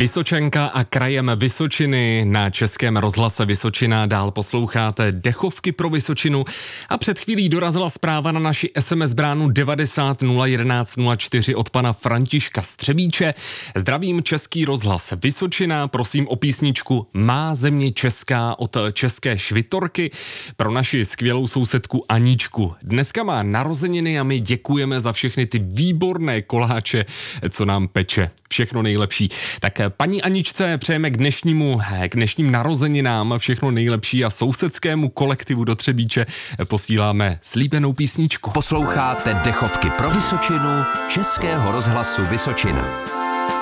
Vysočanka a krajem Vysočiny na Českém rozhlase Vysočina. Dál posloucháte dechovky pro Vysočinu a před chvílí dorazila zpráva na naši SMS bránu 90 011 04 od pana Františka Střebíče. Zdravím, Český rozhlas Vysočina, prosím o písničku Má země česká od České Švitorky pro naši skvělou sousedku Aničku. Dneska má narozeniny a my děkujeme za všechny ty výborné koláče, co nám peče. Všechno nejlepší. Tak paní Aničce přejeme k dnešním narozeninám všechno nejlepší a sousedskému kolektivu do Třebíče posíláme slíbenou písničku. Posloucháte dechovky pro Vysočinu Českého rozhlasu Vysočina.